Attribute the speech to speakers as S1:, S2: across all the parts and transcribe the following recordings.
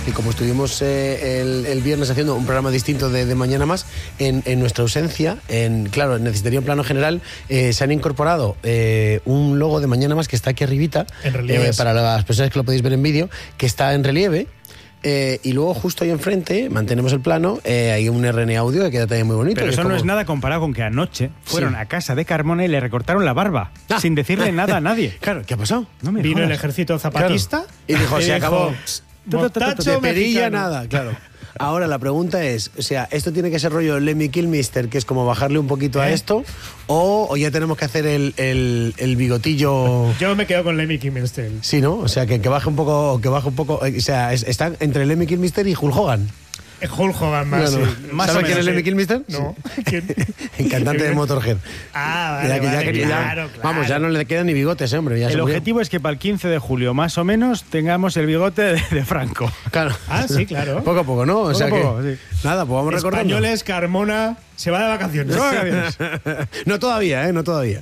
S1: que como estuvimos el viernes haciendo un programa distinto de Mañana Más, en nuestra ausencia, claro, necesitaría un plano general, se han incorporado un logo de Mañana Más que está aquí arribita,
S2: en relieve,
S1: para las personas que lo podéis ver en vídeo, que está en relieve. Y luego justo ahí enfrente, mantenemos el plano, hay un RN audio que queda también muy bonito.
S3: Pero eso no es nada comparado con que anoche fueron a casa de Carmona y le recortaron la barba, sin decirle nada a nadie.
S1: Claro, ¿qué ha pasado?
S2: No me Vino el ejército zapatista,
S1: claro. Y dijo, se acabó.
S2: Mostacho
S1: de perilla
S2: mexicano.
S1: nada, claro. Ahora la pregunta es, o sea, ¿esto tiene que ser rollo Lemmy Kilmister, que es como bajarle un poquito a esto? ¿O ya tenemos que hacer el bigotillo?
S2: Yo me quedo con Lemmy Kilmister.
S1: Sí, ¿no? O sea, que baje un poco, o sea, están entre Lemmy Kilmister y Hulk Hogan.
S2: Hulk Hogan más,
S1: bueno,
S2: sí. Más
S1: ¿sabes quién es Lemmy Kilmister?
S2: No.
S1: El cantante de Motorhead.
S2: Vale, claro.
S1: Vamos, ya no le quedan ni bigotes, hombre. Ya
S3: el objetivo es que para el 15 de julio, más o menos, tengamos el bigote de Franco.
S1: Claro.
S2: Sí, claro.
S1: Poco a poco, ¿no?
S3: Poco a poco, sí.
S1: Nada, pues vamos recordando.
S2: Españoles, Carmona, se va de vacaciones.
S1: No todavía, no todavía.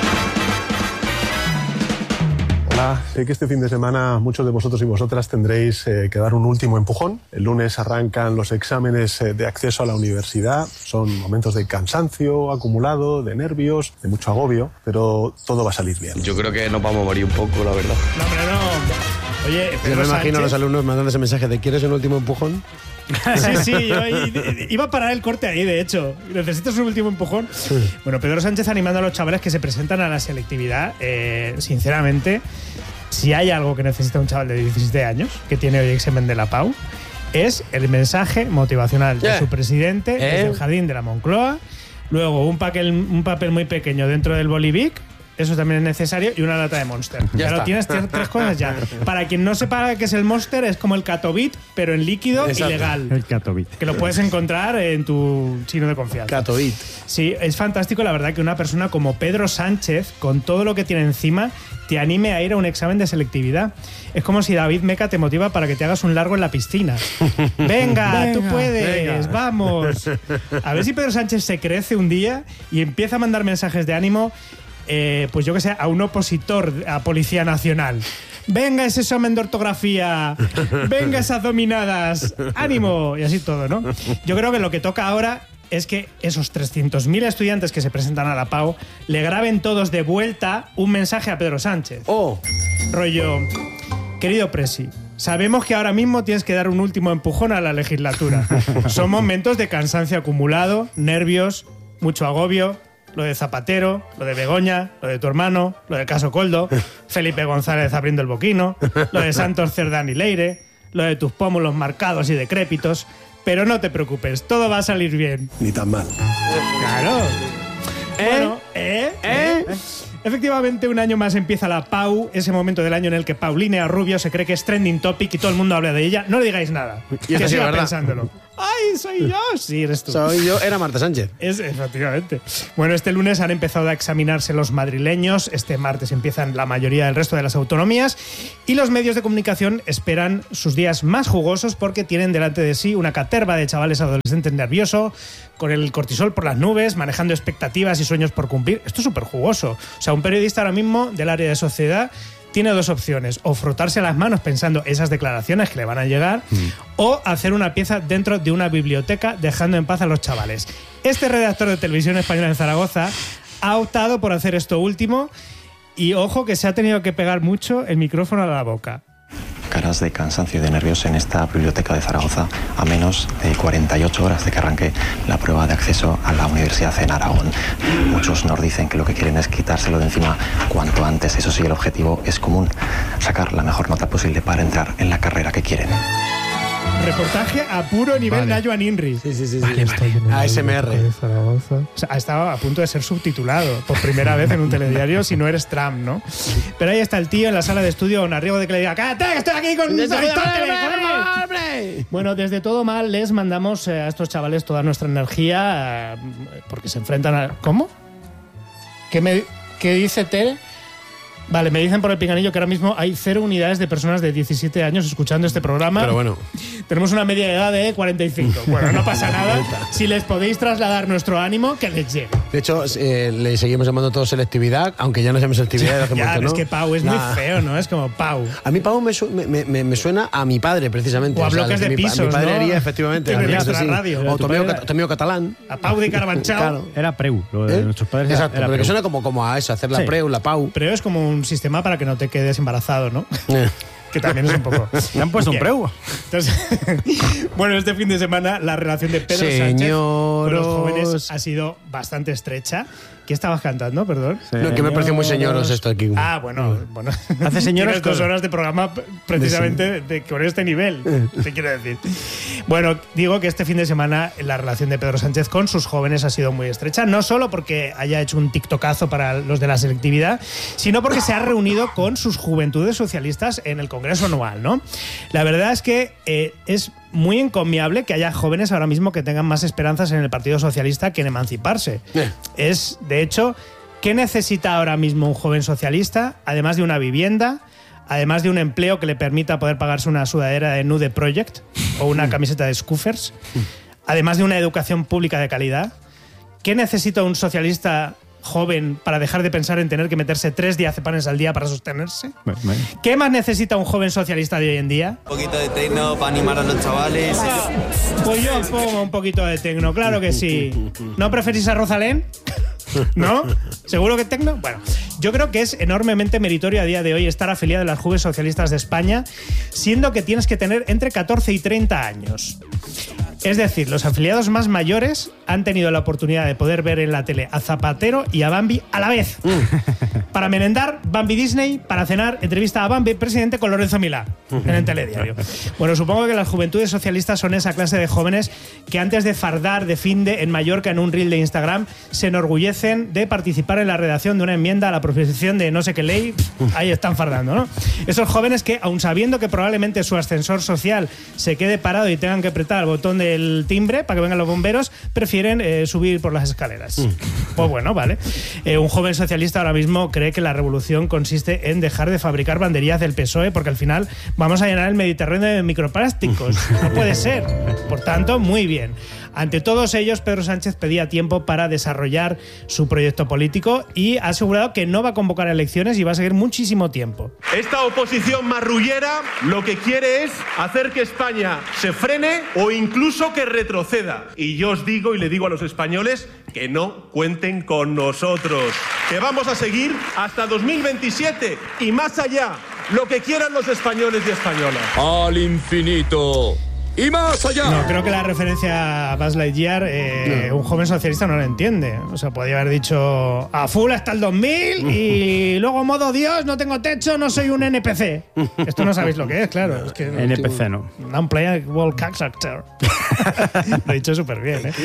S4: Hola, sé que este fin de semana muchos de vosotros y vosotras tendréis que dar un último empujón. El lunes arrancan los exámenes de acceso a la universidad. Son momentos de cansancio acumulado, de nervios, de mucho agobio, pero todo va a salir bien.
S5: Yo creo que nos vamos a morir un poco, la verdad.
S2: No, hombre, no. Oye,
S1: yo me imagino a los alumnos mandando ese mensaje de ¿quieres un último empujón?
S2: Sí, yo iba a parar el corte ahí, de hecho. ¿Necesitas un último empujón? Sí. Bueno, Pedro Sánchez animando a los chavales que se presentan a la selectividad. Sinceramente, si hay algo que necesita un chaval de 17 años, que tiene hoy examen de la PAU, es el mensaje motivacional de su presidente desde el jardín de la Moncloa. Luego, un papel muy pequeño dentro del bolivic. Eso también es necesario. Y una lata de Monster. Ya lo tienes, tres cosas ya. Para quien no sepa qué es el Monster, es como el Catovit, pero en líquido. Exacto. Y legal.
S3: El Catovit.
S2: Que lo puedes encontrar en tu chino de confianza.
S1: Catovit.
S2: Sí, es fantástico, la verdad, que una persona como Pedro Sánchez, con todo lo que tiene encima, te anime a ir a un examen de selectividad. Es como si David Meca te motiva para que te hagas un largo en la piscina. Venga, tú puedes, vamos. A ver si Pedro Sánchez se crece un día y empieza a mandar mensajes de ánimo. Pues yo que sé, a un opositor a Policía Nacional. Venga ese examen de ortografía, venga esas dominadas, ánimo, y así todo, ¿no? Yo creo que lo que toca ahora es que esos 300.000 estudiantes que se presentan a la PAU le graben todos de vuelta un mensaje a Pedro Sánchez. Rollo, querido Presi, sabemos que ahora mismo tienes que dar un último empujón a la legislatura. Son momentos de cansancio acumulado, nervios, mucho agobio. Lo de Zapatero, lo de Begoña, lo de tu hermano, lo del caso Coldo, Felipe González abriendo el boquino, lo de Santos Cerdán y Leire, lo de tus pómulos marcados y decrépitos. Pero no te preocupes, todo va a salir bien.
S4: Ni tan mal.
S2: Claro. Bueno, Efectivamente, un año más empieza la PAU, ese momento del año en el que Paulina Rubio se cree que es trending topic y todo el mundo habla de ella. No le digáis nada. Que siga pensándolo. ¡Ay, soy yo! Sí, eres tú.
S1: Soy yo, era Marta Sánchez.
S2: Efectivamente. Bueno, este lunes han empezado a examinarse los madrileños, este martes empiezan la mayoría del resto de las autonomías y los medios de comunicación esperan sus días más jugosos porque tienen delante de sí una caterva de chavales adolescentes nerviosos, con el cortisol por las nubes, manejando expectativas y sueños por cumplir. Esto es súper jugoso. O sea, un periodista ahora mismo del área de sociedad tiene dos opciones: o frotarse las manos pensando esas declaraciones que le van a llegar, o hacer una pieza dentro de una biblioteca dejando en paz a los chavales. Este redactor de Televisión Española en Zaragoza ha optado por hacer esto último y ojo que se ha tenido que pegar mucho el micrófono a la boca.
S6: Caras de cansancio y de nervios en esta biblioteca de Zaragoza a menos de 48 horas de que arranque la prueba de acceso a la universidad en Aragón. Muchos nos dicen que lo que quieren es quitárselo de encima cuanto antes. Eso sí, el objetivo es común: sacar la mejor nota posible para entrar en la carrera que quieren.
S2: Reportaje a puro nivel Nayoan Inri.
S1: Sí.
S2: Vale,
S1: ASMR.
S2: O sea, ha estado a punto de ser subtitulado por primera vez en un telediario, si no eres Trump, ¿no? Pero ahí está el tío en la sala de estudio, un arriego de que le diga: ¡cállate, que estoy aquí con Aristóteles! Bueno, desde Todo Mal les mandamos a estos chavales toda nuestra energía porque se enfrentan a... ¿Cómo? ¿Qué dice Tere? Vale, me dicen por el pinganillo que ahora mismo hay 0 unidades de personas de 17 años escuchando este programa.
S1: Pero bueno.
S2: Tenemos una media de edad de 45. Bueno, no pasa nada. Si les podéis trasladar nuestro ánimo, que les llegue.
S1: De hecho, le seguimos llamando todo selectividad, aunque ya no llame selectividad desde hace
S2: Ya,
S1: mucho, ¿no?
S2: es que Pau es muy feo, ¿no? Es como Pau.
S1: A mí Pau me suena a mi padre, precisamente.
S2: O a bloques de pisos,
S1: mi padre
S2: ¿no?
S1: haría, efectivamente.
S2: Que
S1: haría
S2: nuestra
S1: eso, sí.
S2: radio.
S1: O Tomeo Catalán.
S2: A Pau de Carabanchao.
S1: Claro.
S3: Era Preu, lo de nuestros padres.
S1: Exacto,
S3: era
S1: pero que
S3: Preu.
S1: suena como a eso, hacer la
S3: Sí.
S1: Preu, la Pau.
S2: Pero es como un sistema para que no te quedes embarazado, ¿no? Que también es un poco.
S3: ¿Le han puesto un
S2: Bien.
S3: Preu?
S2: Entonces, bueno, este fin de semana la relación de Pedro Sánchez con los jóvenes ha sido bastante estrecha. ¿Qué estabas cantando, perdón?
S1: No, que me pareció muy señoros esto aquí.
S2: Ah, bueno.
S3: Hace señoras
S2: Tienes 2
S3: cosas.
S2: horas de programa precisamente con este nivel, te quiero decir. Bueno, digo que este fin de semana la relación de Pedro Sánchez con sus jóvenes ha sido muy estrecha, no solo porque haya hecho un tiktokazo para los de la selectividad, sino porque se ha reunido con sus juventudes socialistas en el Congreso anual, ¿no? La verdad es que es muy encomiable que haya jóvenes ahora mismo que tengan más esperanzas en el Partido Socialista que en emanciparse. Es, de hecho, ¿qué necesita ahora mismo un joven socialista? Además de una vivienda, además de un empleo que le permita poder pagarse una sudadera de Nude Project o una camiseta de Scoofers, además de una educación pública de calidad. ¿Qué necesita un socialista joven para dejar de pensar en tener que meterse 3 diazepanes al día para sostenerse? ¿Qué más necesita un joven socialista de hoy en día?
S7: Un poquito de tecno para animar a los chavales.
S2: Pues yo pongo un poquito de tecno, claro que sí. ¿No preferís a Rosalén? ¿No? ¿Seguro que tecno? Bueno, yo creo que es enormemente meritorio a día de hoy estar afiliado a las Juventudes Socialistas de España, siendo que tienes que tener entre 14 y 30 años. Es decir, los afiliados más mayores han tenido la oportunidad de poder ver en la tele a Zapatero y a Bambi a la vez. Para merendar, Bambi Disney; para cenar, entrevista a Bambi presidente con Lorenzo Milá en el telediario. Bueno, supongo que las juventudes socialistas son esa clase de jóvenes que antes de fardar de finde en Mallorca en un reel de Instagram se enorgullecen de participar en la redacción de una enmienda a la proposición de no sé qué ley. Ahí están fardando, ¿no? Esos jóvenes que, aun sabiendo que probablemente su ascensor social se quede parado y tengan que apretar el botón del timbre para que vengan los bomberos, prefieren subir por las escaleras. Pues bueno, vale. Un joven socialista ahora mismo cree que la revolución consiste en dejar de fabricar banderías del PSOE, porque al final vamos a llenar el Mediterráneo de microplásticos. No puede ser. Por tanto, muy bien. Ante todos ellos, Pedro Sánchez pedía tiempo para desarrollar su proyecto político y ha asegurado que no va a convocar elecciones y va a seguir muchísimo tiempo.
S8: Esta oposición marrullera lo que quiere es hacer que España se frene o incluso que retroceda. Y yo os digo y le digo a los españoles que no cuenten con nosotros, que vamos a seguir hasta 2027 y más allá, lo que quieran los españoles y españolas.
S9: Al infinito y más allá.
S2: No, creo que la referencia a Buzz Lightyear, un joven socialista no la entiende. O sea, podría haber dicho a full hasta el 2000 y luego modo Dios, no tengo techo, no soy un NPC. Esto no sabéis lo que es, claro. Es que
S3: NPC no.
S2: Non-playable character. Lo he dicho súper bien, ¿eh?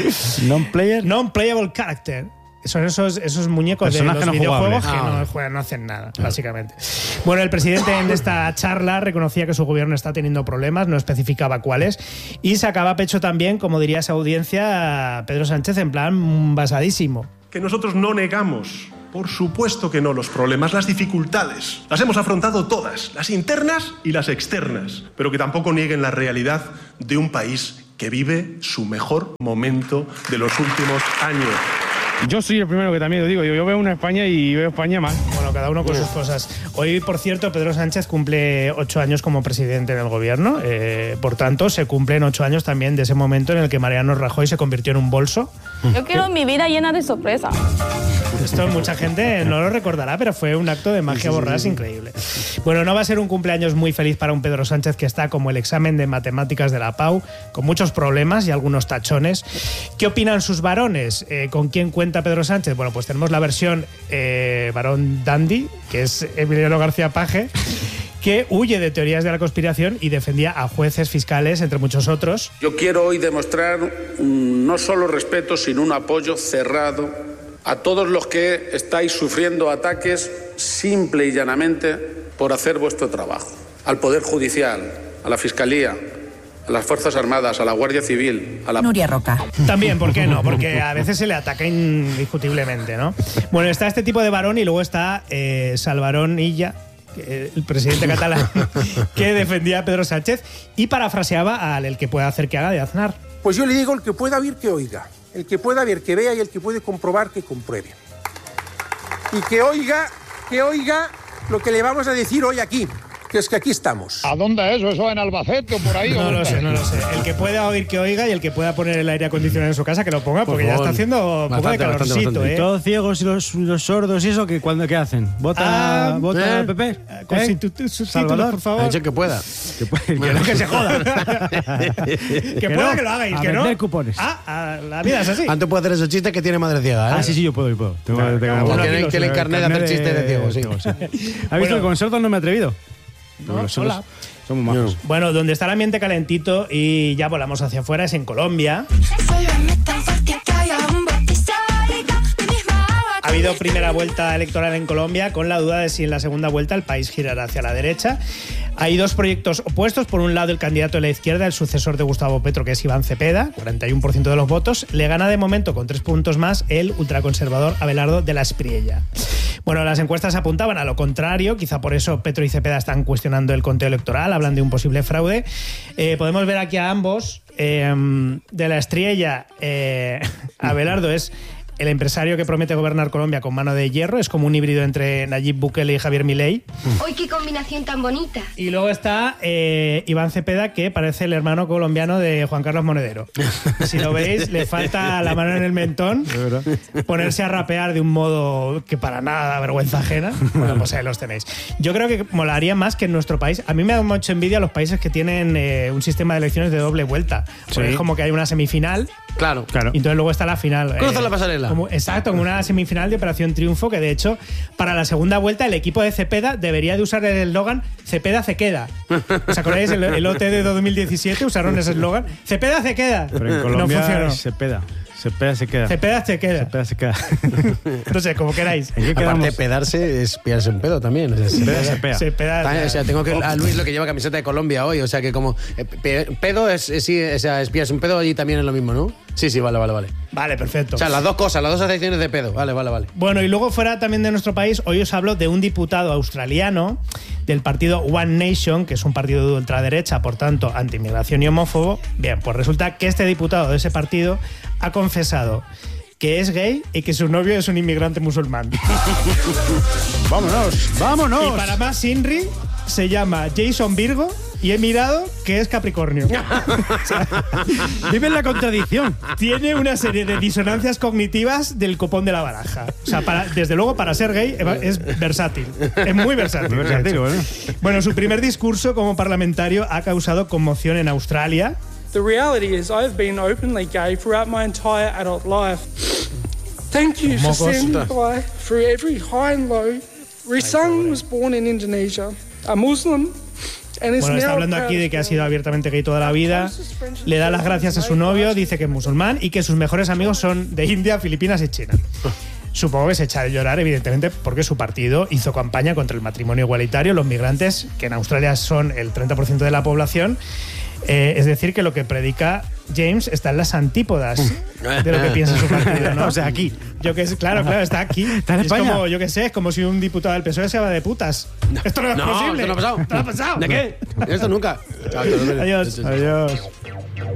S2: Non-playable character. Son esos muñecos de los videojuegos que no hacen nada, básicamente. Bueno, el presidente en esta charla reconocía que su gobierno está teniendo problemas, no especificaba cuáles, y sacaba a pecho también, como diría esa audiencia, a Pedro Sánchez en plan basadísimo.
S8: Que nosotros no negamos, por supuesto que no, los problemas, las dificultades. Las hemos afrontado todas, las internas y las externas, pero que tampoco nieguen la realidad de un país que vive su mejor momento de los últimos años.
S3: Yo soy el primero que también lo digo. Yo veo una España y veo España mal.
S2: Bueno, cada uno con sus cosas. Hoy, por cierto, Pedro Sánchez cumple 8 años como presidente en el gobierno. Por tanto, se cumplen 8 años también de ese momento en el que Mariano Rajoy se convirtió en un bolso.
S10: Yo quiero mi vida llena de sorpresas.
S2: Esto mucha gente no lo recordará, pero fue un acto de magia borrás increíble. Bueno, no va a ser un cumpleaños muy feliz para un Pedro Sánchez que está como el examen de matemáticas de la PAU, con muchos problemas y algunos tachones. ¿Qué opinan sus varones? ¿Con quién cuenta Pedro Sánchez? Bueno, pues tenemos la versión varón dandy, que es Emiliano García Paje, que huye de teorías de la conspiración y defendía a jueces, fiscales, entre muchos otros.
S11: Yo quiero hoy demostrar no solo respeto, sino un apoyo cerrado a todos los que estáis sufriendo ataques simple y llanamente por hacer vuestro trabajo. Al Poder Judicial, a la Fiscalía, a las Fuerzas Armadas, a la Guardia Civil, a la...
S12: Nuria Roca.
S2: También, ¿por qué no? Porque a veces se le ataca indiscutiblemente, ¿no? Bueno, está este tipo de varón y luego está Salvarón Illa, el presidente catalán, que defendía a Pedro Sánchez y parafraseaba al el que pueda hacer que haga de Aznar.
S13: Pues yo le digo, el que pueda ver, que oiga. El que pueda ver, que vea, y el que puede comprobar, que compruebe. Y que oiga lo que le vamos a decir hoy aquí, que es que aquí estamos.
S14: ¿A dónde es eso? ¿En Albacete o por ahí?
S2: No lo sé. El que pueda oír, que oiga, y el que pueda poner el aire acondicionado en su casa, que lo ponga, porque ya está haciendo un poco de calorcito.
S3: Bastante. Todos ciegos y los sordos y eso, ¿qué hacen? ¿Vota al PP?
S2: Con subtítulos, por favor.
S1: Ha dicho que pueda.
S2: Que se joda. Que pueda, que lo hagáis, que no.
S3: Cupones.
S2: La vida es así.
S1: Antes puede hacer esos chistes que tiene madre ciega, ¿eh?
S3: Sí, yo puedo.
S1: Tienen que el carnet de hacer chistes de ciego, sí.
S3: ¿Has visto que con sordos no me he atrevido?
S2: No, hola.
S3: Somos majos.
S2: Bueno, donde está el ambiente calentito y ya volamos hacia afuera es en Colombia. Ha habido primera vuelta electoral en Colombia con la duda de si en la segunda vuelta el país girará hacia la derecha. Hay dos proyectos opuestos. Por un lado, el candidato de la izquierda, el sucesor de Gustavo Petro, que es Iván Cepeda, 41% de los votos. Le gana de momento con 3 puntos más el ultraconservador Abelardo de la Espriella. Bueno, las encuestas apuntaban a lo contrario. Quizá por eso Petro y Cepeda están cuestionando el conteo electoral, hablan de un posible fraude. Podemos ver aquí a ambos. De la Espriella, Abelardo es el empresario que promete gobernar Colombia con mano de hierro. Es como un híbrido entre Nayib Bukele y Javier Milei.
S15: ¡Uy, qué combinación tan bonita!
S2: Y luego está Iván Cepeda, que parece el hermano colombiano de Juan Carlos Monedero. Si lo veis, le falta la mano en el mentón, ponerse a rapear de un modo que para nada da vergüenza ajena. Bueno, pues ahí los tenéis. Yo creo que molaría más que en nuestro país. A mí me da mucho envidia los países que tienen un sistema de elecciones de doble vuelta. Porque es como que hay una semifinal.
S1: Claro.
S2: Y entonces luego está la final.
S1: Cruza la pasarela.
S2: Exacto, como una semifinal de Operación Triunfo, que de hecho, para la segunda vuelta, el equipo de Cepeda debería de usar el eslogan Cepeda se queda. ¿Os acordáis? El OT de 2017 usaron ese eslogan. Cepeda se queda.
S3: Pero en Colombia
S2: no funcionó.
S3: Cepeda se queda.
S2: Cepeda se queda. No sé, como queráis.
S1: Aparte de pedarse, es pillarse un pedo también. O sea,
S2: se peda.
S1: O sea, tengo que a Luis lo que lleva camiseta de Colombia hoy. O sea, que como pedo es pillarse un pedo allí también es lo mismo, ¿no? Sí, vale.
S2: Vale, perfecto.
S1: O sea, las dos cosas, las dos acepciones de pedo. Vale.
S2: Bueno, y luego fuera también de nuestro país, hoy os hablo de un diputado australiano del partido One Nation, que es un partido de ultraderecha, por tanto, anti-inmigración y homófobo. Bien, pues resulta que este diputado de ese partido ha confesado que es gay y que su novio es un inmigrante musulmán.
S3: ¡Vámonos!
S2: Y para más Inri, se llama Jason Virgo y he mirado que es Capricornio. O sea,
S3: vive en la contradicción.
S2: Tiene una serie de disonancias cognitivas del copón de la baraja. O sea, desde luego, para ser gay es versátil. Es muy versátil. Bueno, su primer discurso como parlamentario ha causado conmoción en Australia.
S16: The reality is I've been openly gay throughout my entire adult life. Thank you for standing by through every high and low. Risang was born in Indonesia, a Muslim.
S2: Bueno, está hablando aquí de que ha sido abiertamente gay toda la vida. Le da las gracias a su novio, dice que es musulmán y que sus mejores amigos son de India, Filipinas y China. Supongo que se echa de llorar, evidentemente, porque su partido hizo campaña contra el matrimonio igualitario, los migrantes, que en Australia son el 30% de la población. Es decir, que lo que predica James está en las antípodas de lo que piensa su partido, ¿no?
S3: O sea, aquí.
S2: Claro, está aquí.
S3: Está en España.
S2: Es como, es como si un diputado del PSOE se va de putas. Esto no es posible.
S1: Esto no ha pasado.
S2: ¿De qué?
S1: Esto nunca.
S2: Adiós.